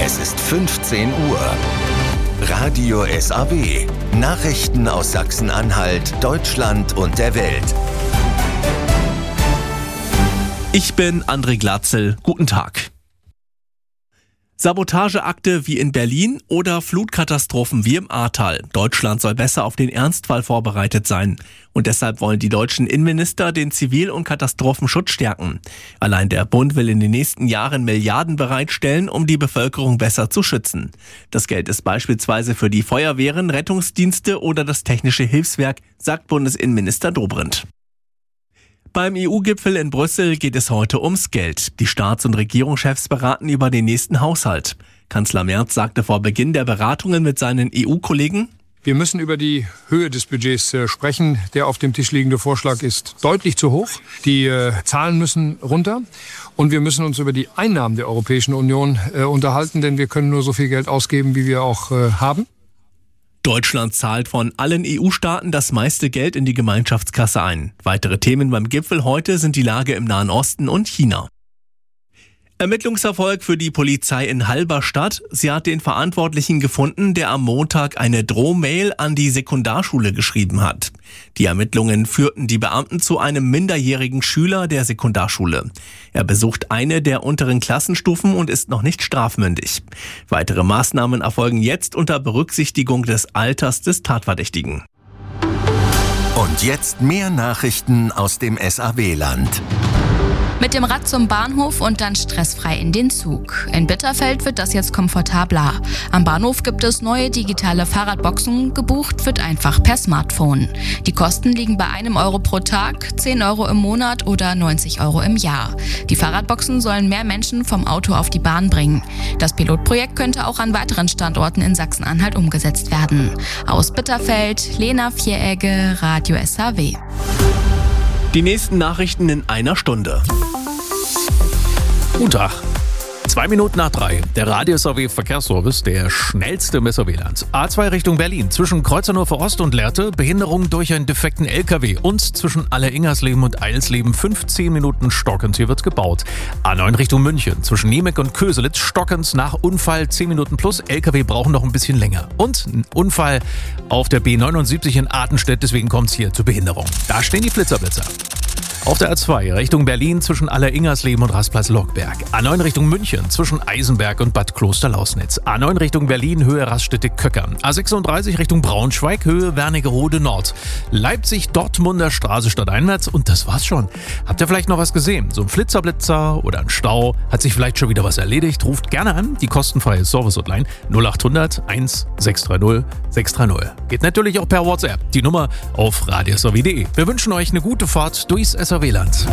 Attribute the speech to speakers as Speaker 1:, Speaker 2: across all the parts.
Speaker 1: Es ist 15 Uhr. Radio SAW. Nachrichten aus Sachsen-Anhalt, Deutschland und der Welt.
Speaker 2: Ich bin André Glatzel. Guten Tag. Sabotageakte wie in Berlin oder Flutkatastrophen wie im Ahrtal. Deutschland soll besser auf den Ernstfall vorbereitet sein. Und deshalb wollen die deutschen Innenminister den Zivil- und Katastrophenschutz stärken. Allein der Bund will in den nächsten Jahren Milliarden bereitstellen, um die Bevölkerung besser zu schützen. Das Geld ist beispielsweise für die Feuerwehren, Rettungsdienste oder das Technische Hilfswerk, sagt Bundesinnenminister Dobrindt. Beim EU-Gipfel in Brüssel geht es heute ums Geld. Die Staats- und Regierungschefs beraten über den nächsten Haushalt. Kanzler Merz sagte vor Beginn der Beratungen mit seinen EU-Kollegen:
Speaker 3: Wir müssen über die Höhe des Budgets sprechen. Der auf dem Tisch liegende Vorschlag ist deutlich zu hoch. Die Zahlen müssen runter. Und wir müssen uns über die Einnahmen der Europäischen Union unterhalten, denn wir können nur so viel Geld ausgeben, wie wir auch haben.
Speaker 2: Deutschland zahlt von allen EU-Staaten das meiste Geld in die Gemeinschaftskasse ein. Weitere Themen beim Gipfel heute sind die Lage im Nahen Osten und China. Ermittlungserfolg für die Polizei in Halberstadt. Sie hat den Verantwortlichen gefunden, der am Montag eine Drohmail an die Sekundarschule geschrieben hat. Die Ermittlungen führten die Beamten zu einem minderjährigen Schüler der Sekundarschule. Er besucht eine der unteren Klassenstufen und ist noch nicht strafmündig. Weitere Maßnahmen erfolgen jetzt unter Berücksichtigung des Alters des Tatverdächtigen.
Speaker 1: Und jetzt mehr Nachrichten aus dem SAW-Land.
Speaker 4: Mit dem Rad zum Bahnhof und dann stressfrei in den Zug. In Bitterfeld wird das jetzt komfortabler. Am Bahnhof gibt es neue digitale Fahrradboxen. Gebucht wird einfach per Smartphone. Die Kosten liegen bei 1 Euro pro Tag, 10 Euro im Monat oder 90 Euro im Jahr. Die Fahrradboxen sollen mehr Menschen vom Auto auf die Bahn bringen. Das Pilotprojekt könnte auch an weiteren Standorten in Sachsen-Anhalt umgesetzt werden. Aus Bitterfeld, Lena Vieregge, Radio SAW.
Speaker 2: Die nächsten Nachrichten in einer Stunde.
Speaker 5: Guten Tag. 2 Minuten nach 3. Der Radio SAW Verkehrsservice, der schnellste im SAW-Land. A2 Richtung Berlin. Zwischen Kreuzernhofer Ost und Lehrte Behinderung durch einen defekten LKW. Und zwischen Alleringersleben und Eilsleben 15 Minuten stockend. Hier wird gebaut. A9 Richtung München. Zwischen Niemek und Köselitz stockend nach Unfall 10 Minuten plus. LKW brauchen noch ein bisschen länger. Und ein Unfall auf der B79 in Artenstedt. Deswegen kommt es hier zur Behinderung. Da stehen die Blitzerblitzer. Auf der A2 Richtung Berlin zwischen Alleringersleben und Rastplatz Lockberg. A9 Richtung München zwischen Eisenberg und Bad Klosterlausnitz. A9 Richtung Berlin Höhe Raststätte-Köckern. A36 Richtung Braunschweig Höhe Wernigerode Nord. Leipzig-Dortmunder Straße stadteinwärts und das war's schon. Habt ihr vielleicht noch was gesehen? So ein Flitzerblitzer oder ein Stau? Hat sich vielleicht schon wieder was erledigt? Ruft gerne an, die kostenfreie Service-Hotline 0800 1630 630. Geht natürlich auch per WhatsApp. Die Nummer auf radiosw.de. Wir wünschen euch eine gute Fahrt durchs SAW-Land.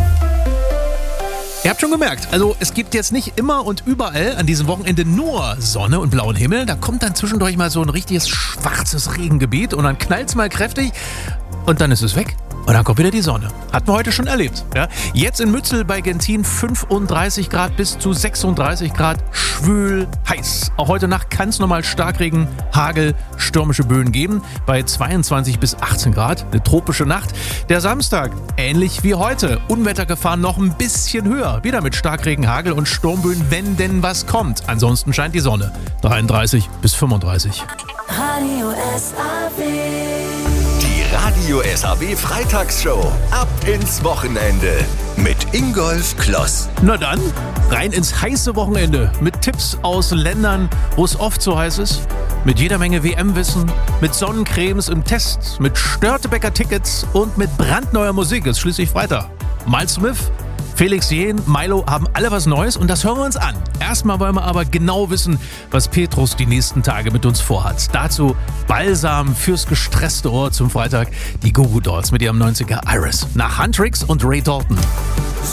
Speaker 5: Ihr habt schon gemerkt, also es gibt jetzt nicht immer und überall an diesem Wochenende nur Sonne und blauen Himmel. Da kommt dann zwischendurch mal so ein richtiges schwarzes Regengebiet und dann knallt's mal kräftig und dann ist es weg. Und dann kommt wieder die Sonne. Hatten wir heute schon erlebt. Ja? Jetzt in Mützel bei Gentin 35 Grad bis zu 36 Grad. Schwül, heiß. Auch heute Nacht kann es nochmal Starkregen, Hagel, stürmische Böen geben. Bei 22 bis 18 Grad. Eine tropische Nacht. Der Samstag, ähnlich wie heute. Unwettergefahr noch ein bisschen höher. Wieder mit Starkregen, Hagel und Sturmböen, wenn denn was kommt. Ansonsten scheint die Sonne. 33 bis 35.
Speaker 6: Radio SAW.
Speaker 1: Die Radio SAW Freitagsshow. Ab ins Wochenende. Mit Ingolf Kloss.
Speaker 5: Na dann, rein ins heiße Wochenende. Mit Tipps aus Ländern, wo es oft so heiß ist. Mit jeder Menge WM-Wissen. Mit Sonnencremes im Test. Mit Störtebecker-Tickets und mit brandneuer Musik. Ist schließlich Freitag. Miles Smith, Felix Jähn, Milo haben alle was Neues und das hören wir uns an. Erstmal wollen wir aber genau wissen, was Petrus die nächsten Tage mit uns vorhat. Dazu Balsam fürs gestresste Ohr zum Freitag, die Goo Goo Dolls mit ihrem 90er Iris. Nach Huntrix und Ray Dalton.